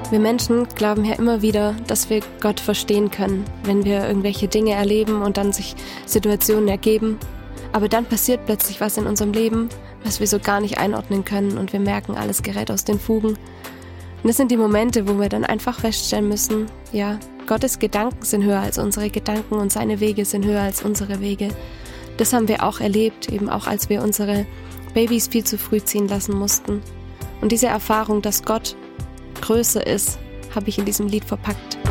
Wir Menschen glauben ja immer wieder, dass wir Gott verstehen können, wenn wir irgendwelche Dinge erleben und dann sich Situationen ergeben. Aber dann passiert plötzlich was in unserem Leben, was wir so gar nicht einordnen können und wir merken, alles gerät aus den Fugen. Und das sind die Momente, wo wir dann einfach feststellen müssen, ja, Gottes Gedanken sind höher als unsere Gedanken und seine Wege sind höher als unsere Wege. Das haben wir auch erlebt, eben auch als wir unsere Babys viel zu früh ziehen lassen mussten. Und diese Erfahrung, dass Gott größer ist, habe ich in diesem Lied verpackt.